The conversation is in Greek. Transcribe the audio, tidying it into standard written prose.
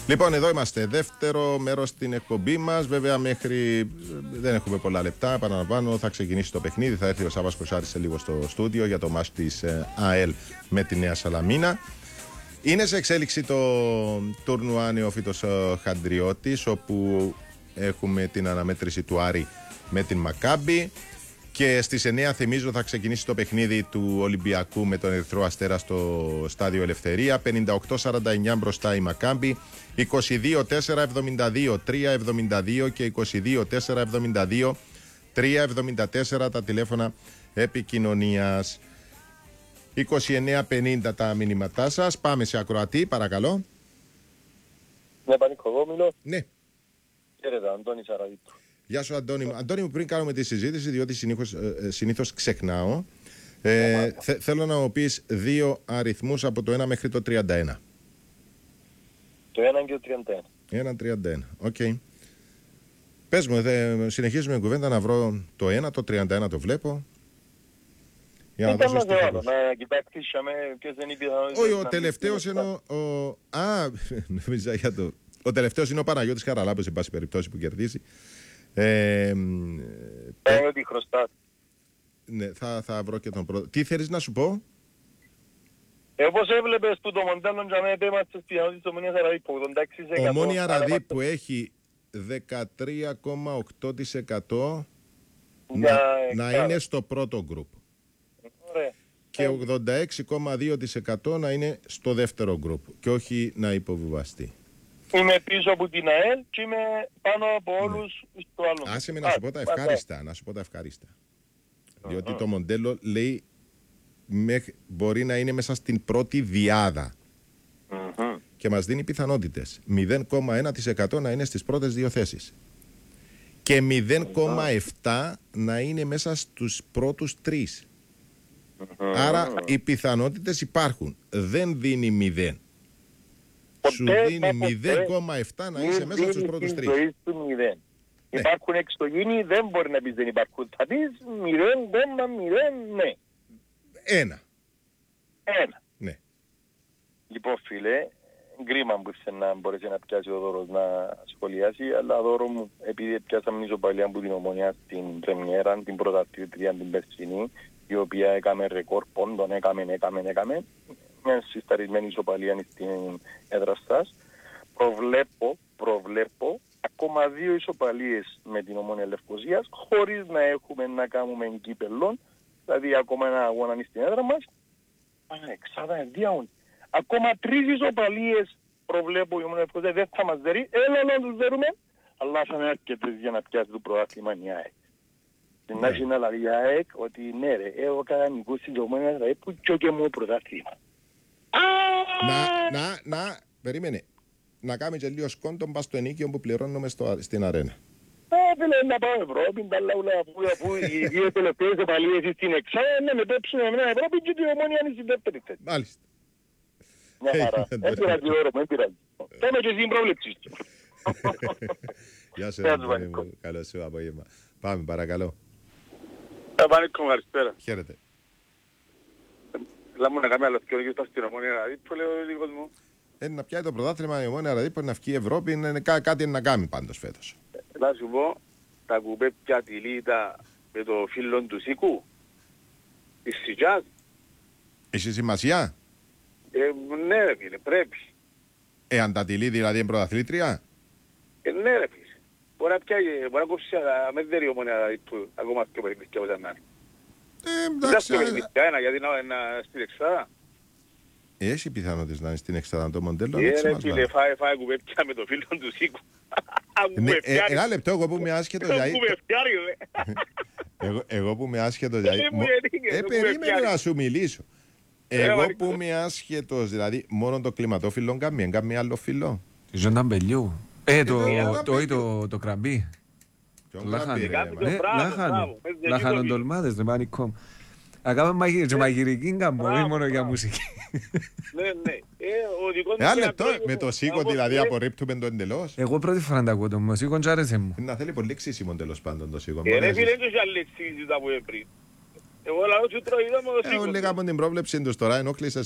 Λοιπόν, εδώ είμαστε. Δεύτερο μέρος στην εκπομπή μας. Βέβαια, μέχρι δεν έχουμε πολλά λεπτά. Επαναλαμβάνω, θα ξεκινήσει το παιχνίδι. Θα έρθει ο Σάββας Κοσάρης σε λίγο στο στούντιο για το μάτς της ΑΕΛ με τη Νέα Σαλαμίνα. Είναι σε εξέλιξη το τουρνουά Νεόφυτος Χαντριώτης, όπου έχουμε την αναμέτρηση του Άρη με την Μακάμπι. Και στις 9 θυμίζω θα ξεκινήσει το παιχνίδι του Ολυμπιακού με τον Ερυθρό Αστέρα στο Στάδιο Ελευθερία. 58-49 μπροστά η Μακάμπι, 22-4-72, 3-72 και 22-4-72, 3-74 τα τηλέφωνα επικοινωνίας. 29-50 τα μηνύματά σας. Πάμε σε ακροατή, παρακαλώ. Ναι, Πανίκο, εγώ μιλώ. Ναι. Χαίρετε, Αντώνης Αραδίτου. Γεια σου, Αντώνη μου. Αντώνη μου, πριν κάνουμε τη συζήτηση, διότι συνήθως ξεχνάω, θέλω να μου πεις δύο αριθμούς από το 1 μέχρι το 31. Το 1 και το 31. 1-31, οκ. Πες μου, συνεχίζουμε κουβέντα να βρω το 1, το 31 το βλέπω. Για να δώσω στοιχεία. Να κοιτάξαμε ποιος δεν είναι πιθανότητες. Όχι, ο τελευταίος είναι νομίζω για το... Ο τελευταίος είναι ο Παναγιώτης Χαραλάμπος, σε πάση περιπτώσει, που κερδίσει. Ότι χρωστά. Ναι, θα βρω και τον πρώτο. Τι θέλεις να σου πω? Όπως έβλεπες που το μοντέλο για να επέμαστε στις πιθανότητες του Ομόνια Αραδίπου, 86%. Ομόνια Αραδίπου έχει 13,8% να είναι στο πρώτο γκρουπ. Ωραία. Και 86,2% να είναι στο δεύτερο γκρουπ και όχι να υποβιβαστεί. Είμαι πίσω από την ΑΕΛ και είμαι πάνω από όλους στο άλλο. Άσε με να σου πω τα ευχάριστα. Διότι το μοντέλο λέει μπορεί να είναι μέσα στην πρώτη διάδα. Και μας δίνει πιθανότητες. 0,1% να είναι στις πρώτες δύο θέσεις. Και 0,7% να είναι μέσα στους πρώτους τρεις. Άρα οι πιθανότητες υπάρχουν. Δεν δίνει 0. Σου δίνει 0,7 να είσαι μέσα στους πρώτους τρεις. Υπάρχουν εξωγήινοι, δεν μπορεί να πεις δεν υπάρχουν. Θα πεις 0,0, ναι. Ένα. Ναι. Λοιπόν, φίλε, γκρίμα που ήρθε να μπορέσει να πιάσει ο Δώρος να σχολιάσει, αλλά Δώρο μου, επειδή πιάσαμε ισοπαλία από την Ομονία στην πρεμιέρα, την πρωταθλήτρια την περσινή, η οποία έκαμε ρεκόρ πόντων, έκαμε, μια συσταρισμένη ισοπαλία στην έδρα σας. Προβλέπω ακόμα 2 ισοπαλίες με την Ομόνια Λευκωσίας, χωρίς να έχουμε να κάνουμε κύπελλον, δηλαδή ακόμα ένα αγώνα στην έδρα μας. Ακόμα 3 ισοπαλίες προβλέπω η Ομόνια Λευκωσίας, δεν θα μας δερεί, έλα να τους δερούμε, αλλά θα είναι αρκετές για να πιάσει το πρωτάθλημα η ΑΕΚ. Να έχει να λέει η ΑΕΚ ότι ναι ρε, έχω κανονικούς της Ομόνιας που και μου πρωτάθλημα. Περίμενε. Να κάνουμε και λίγο σκόντον πας στο ενίκιο που πληρώνουμε στην αρένα. Φίλε, να πάω Ευρώπη, τα λαούλα αφού οι δύο τελευταίες επαλίες στην Εξάδα να με πέψουν εμένα Ευρώπη και η Ομόνια είναι στην δεύτερη θέση. Μάλιστα. Μια χαρά. Δεν πειράζει όρο, δεν πειράζει. Πάμε και στην πρόβλεψη. Γεια σου, καλό σου απόγευμα. Πάμε, παρακαλώ. Πανίκο, καλησπέρα. Χαίρετε. Λάμου να κάνει άλλο και οδηγείς στην Ομόνια Αραδίπου, λέει ο δικός μου. Να πιάει το πρωτάθλημα η Ομόνια Αραδίπου, να βγει η Ευρώπη, είναι κάτι να κάνει πάντως φέτος. Να σου πω, τα κουπέπια τη Λίτα με το φίλο του Σίκου, της Σιτζάς. Έχει σημασία? Ναι ρε φίλε, πρέπει. Αν τα τυλεί δηλαδή είναι πρωταθλήτρια? Ναι ρε φίλε. Μπορεί να κόψει αμέστερη η Ομόνια Αραδίπου, ακόμα πιο περιπτικά όπως να είναι. Εντάξει. Γιατί να στην Εξάδα. Έχει πιθανότητες να είναι στην Εξάδα το μοντέλο. Ρε φίλε, φάει κουπέπια με το φίλο του Σίκου. Ένα λεπτό, εγώ που είμαι άσχετος εγώ που είμαι άσχετος περίμενε να σου μιλήσω. Εγώ που είμαι άσχετος, δηλαδή μόνο το κλιματόφυλλο κάνει άλλο φυλλό. Τη Ζωνταμπελιού. Το κραμπί. Λάχανοντολμάδες, δεν πανικό. Ακάμε μαγειρική καμπορή μόνο για μουσική. Ναι. Ένα λεπτό, με το Σίκο δηλαδή απορρίπτουμε το εντελώς. Εγώ πρώτη φορά τα ακούω το μουσικό και άρεσε μου. Να θέλει πολύ ξύσιμο τέλος πάντων το Σίκο. Ρε φίλε, δεν τους άλλες ξύσιτα που έπρεπε. Εγώ λαό σου τρώει είδαμε το Σίκο. Λέγαμε την πρόβλεψη τους τώρα, ενόχλησες